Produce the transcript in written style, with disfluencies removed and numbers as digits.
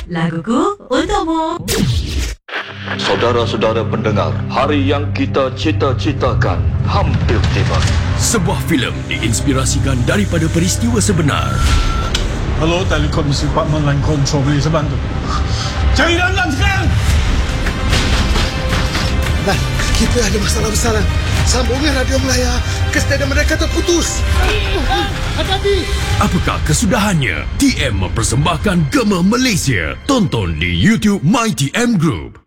Laguku untukmu. Saudara-saudara pendengar, hari yang kita cita-citakan hampir tiba. Sebuah filem diinspirasikan daripada peristiwa sebenar. Hello, Telekom Department Line Control, boleh saya bantu? Cari dalam sekarang! Nah, kita ada masalah besar. Sambungan radio Melaya ke stadium mereka terputus. Hati-hati! Apakah kesudahannya? TM mempersembahkan Gema Malaysia. Tonton di YouTube My TM Group.